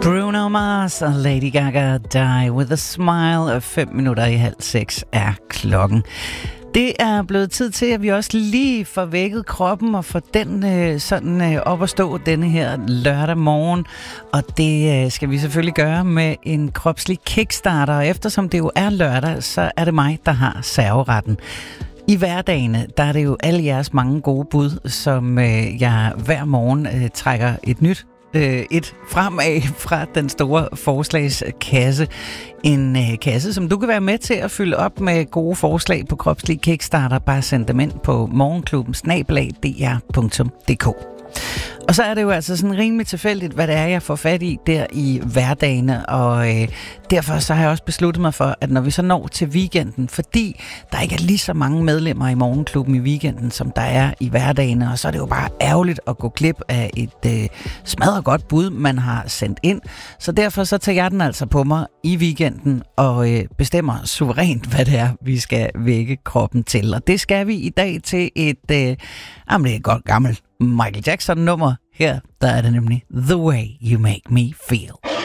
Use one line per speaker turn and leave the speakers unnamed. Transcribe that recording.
Bruno Mars og Lady Gaga, Die With A Smile, og 5:05 er klokken. Det er blevet tid til, at vi også lige får vækket kroppen og får den op at stå denne her lørdag morgen. Og det skal vi selvfølgelig gøre med en kropslig kickstarter. Og eftersom det jo er lørdag, så er det mig, der har serveretten. I hverdagene, der er det jo alle jeres mange gode bud, som jeg hver morgen trækker et fremad fra den store forslagskasse. En kasse, som du kan være med til at fylde op med gode forslag på kropslig kickstarter. Bare send dem ind på morgenklubben@dr.dk. Og så er det jo altså sådan rimelig tilfældigt, hvad det er, jeg får fat i der i hverdagene, og derfor så har jeg også besluttet mig for, at når vi så når til weekenden, fordi der ikke er lige så mange medlemmer i Morgenklubben i weekenden, som der er i hverdagene, og så er det jo bare ærgerligt at gå glip af et smadret godt bud, man har sendt ind. Så derfor så tager jeg den altså på mig i weekenden og bestemmer suverænt, hvad det er, vi skal vække kroppen til. Og det skal vi i dag til et godt gammelt Michael Jackson-nummer. Her, der er det nemlig The Way You Make Me Feel.